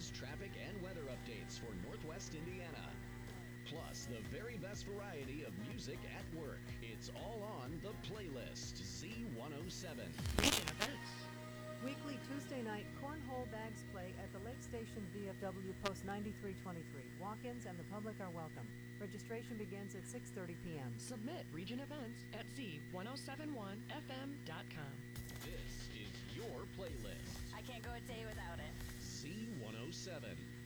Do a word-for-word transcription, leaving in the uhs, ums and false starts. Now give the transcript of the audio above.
news, traffic, and weather updates for Northwest Indiana. Plus, the very best variety of music at work. It's all on The Playlist, Z one oh seven. Region events. Weekly Tuesday night cornhole bags play at the Lake Station V F W Post ninety-three twenty-three. Walk-ins and the public are welcome. Registration begins at six thirty p.m. Submit region events at Z one oh seven one F M dot com. This is your playlist. I can't go a day without it. Z one oh seven.